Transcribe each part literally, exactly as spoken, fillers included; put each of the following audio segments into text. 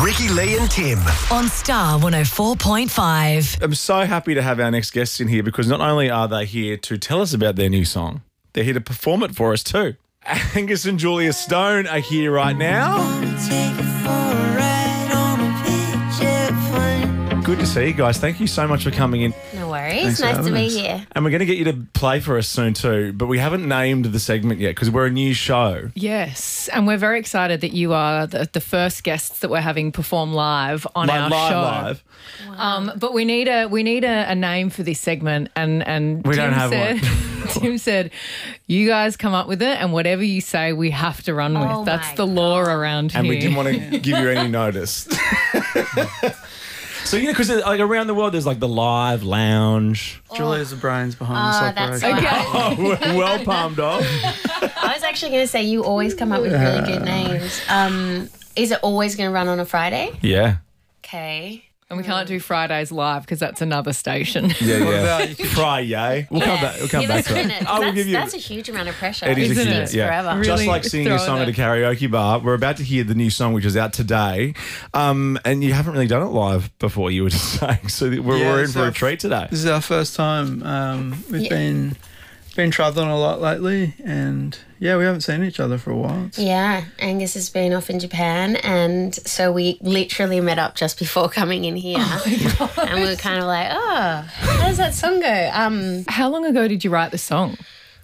Ricky, Lee and Tim. On Star one oh four point five. I'm so happy to have our next guests in here because not only are they here to tell us about their new song, they're here to perform it for us too. Angus and Julia Stone are here right now. Good to see you guys. Thank you so much for coming in. No worries. Nice to be here. And we're going to get you to play for us soon too, but we haven't named the segment yet because we're a new show. Yes, and we're very excited that you are the, the first guests that we're having perform live on Live, our live, show. live. Um, but we need a we need a, a name for this segment, and and We Tim don't have said, one. Tim said, "You guys come up with it, and whatever you say, we have to run with. Oh That's my the law around And here." we didn't want to give you any notice. So, you know, because like around the world, there's like the live lounge. Julia's the brains behind Oh, this that's operation. right. Oh, well palmed off. I was actually going to say you always come up with really good names. Um, is it always going to run on a Friday? Yeah. Okay. And we can't do Fridays live because that's another station. Yeah, What yeah. about you could- Friday. We'll come Yeah. back. We'll come Give back us to a it. minute. I will that's, give you. that's a huge amount of pressure. It is It a Isn't huge, it? yeah. Forever. Really Just like singing a throw song it at a karaoke bar. We're about to hear the new song, which is out today, um, and you haven't really done it live before. You were just saying, so we're, Yeah, we're in it's for a our- treat today. This is our first time. Um, we've Yeah. been been travelling a lot lately, and yeah, we haven't seen each other for a while. It's- Yeah, Angus has been off in Japan, and so we literally met up just before coming in here. And we were kind of like, oh, how does that song go? Um, How long ago did you write the song?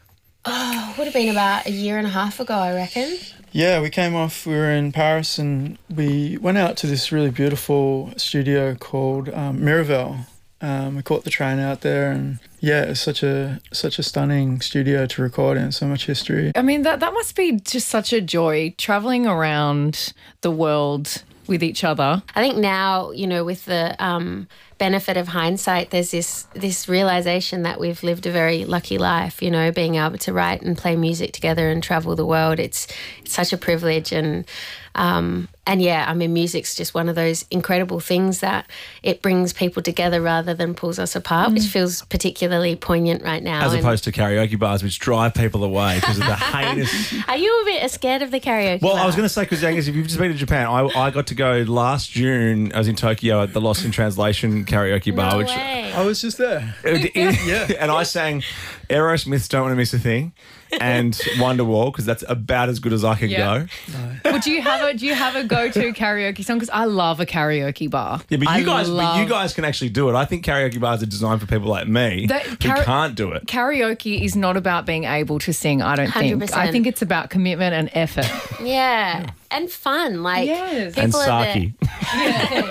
oh, would have been about a year and a half ago, I reckon. Yeah, we came off. We were in Paris, and we went out to this really beautiful studio called um, Miraval. Um, we caught the train out there, and yeah, it's such a such a stunning studio to record in. So much history. I mean, that, that must be just such a joy, travelling around the world with each other. I think now, you know, with the um, benefit of hindsight, there's this this realization that we've lived a very lucky life, you know, being able to write and play music together and travel the world. It's, it's such a privilege. And, um, and yeah, I mean, music's just one of those incredible things that it brings people together rather than pulls us apart, which feels particularly poignant right now. As And opposed to karaoke bars, which drive people away because of the heinous. are you a bit scared of the karaoke Well, bar? I was going to say, because Angus, if you've just been to Japan, I, I got to go last June. I was in Tokyo at the Lost in Translation karaoke bar, No which way. I was just there. yeah, and I sang Aerosmith's "Don't Want to Miss a Thing" and Wonderwall because that's about as good as I could Yeah. go. Well, do you have a do you have a go to karaoke song? Because I love a karaoke bar. Yeah, but you I guys, but you love- guys can actually do it. I think karaoke bars are designed for people like me That- who kara- can't do it. Karaoke is not about being able to sing, I don't one hundred think. percent. I think it's about commitment and effort. Yeah. And fun. Like, Yes. And people are sake. the-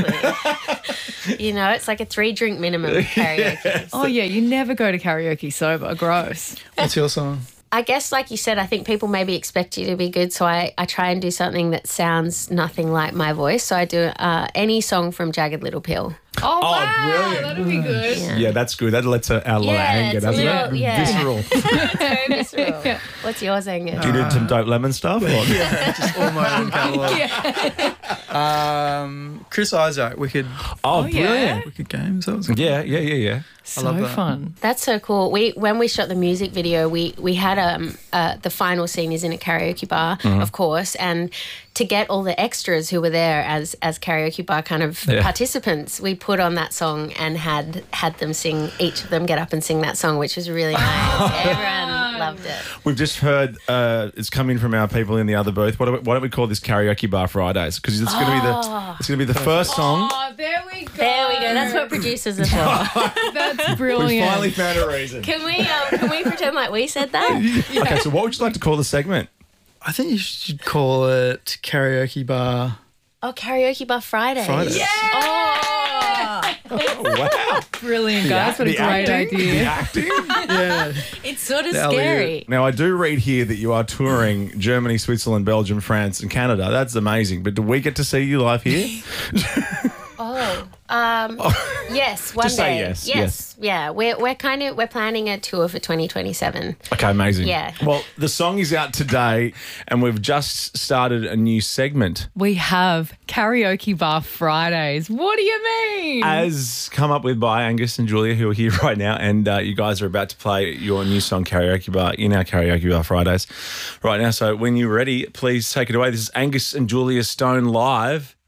exactly. You know, it's like a three drink minimum karaoke. Oh, yeah, you never go to karaoke sober. Gross. What's your song? I guess, like you said, I think people maybe expect you to be good, so I, I try and do something that sounds nothing like my voice. So I do uh, any song from Jagged Little Pill. Oh, Oh, wow. brilliant. That'd be good. Yeah, that's good. That lets out a lot Yeah, of anger, it's a doesn't little- it? yeah. Visceral. It's very visceral. What's yours, Angus? Do you do some dope lemon stuff? Or? Yeah, just all my own catalogue. Um, Chris Isaac, Wicked, Oh, yeah. brilliant. Wicked Games. That was good. Yeah, yeah, yeah, yeah. So love that. fun. That's so cool. We when we shot the music video, we we had um uh, the final scene is in a karaoke bar, Mm-hmm. of course, and to get all the extras who were there as as karaoke bar kind of Yeah. participants, we put on that song and had had them sing. Each of them get up and sing that song, which was really nice. Everyone loved it. We've just heard uh, it's coming from our people in the other booth. Why don't we, why don't we call this Karaoke Bar Fridays? Because it's going to be the it's going to be the first song. Oh, there we go. There we go. That's what producers are for. That's We brilliant. finally found a reason. Can we um, can we pretend like we said that? Okay, so what would you like to call the segment? I think you should call it Karaoke Bar Oh, karaoke bar Fridays. Fridays. Oh, Oh, wow. Brilliant, guys. What a The great acting? The idea. acting? Yeah. it's sort of The Elliot. scary. Now, I do read here that you are touring Germany, Switzerland, Belgium, France, and Canada. That's amazing. But do we get to see you live here? Oh, um, yes, one Just say day. yes, yes, yes. yeah. We're we're kind of we're planning a tour for twenty twenty-seven. Okay, amazing. Yeah. Well, the song is out today, and we've just started a new segment. We have Karaoke Bar Fridays. What do you mean? As come up with by Angus and Julia, who are here right now, and uh, you guys are about to play your new song, Karaoke Bar, in our Karaoke Bar Fridays right now. So when you're ready, please take it away. This is Angus and Julia Stone live